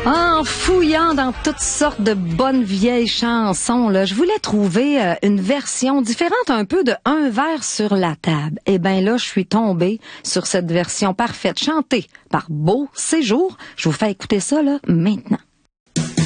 En fouillant dans toutes sortes de bonnes vieilles chansons, là, je voulais trouver une version différente un peu de Un verre sur la table. Eh ben là, je suis tombée sur cette version parfaite, chantée par Beau Séjour. Je vous fais écouter ça là maintenant.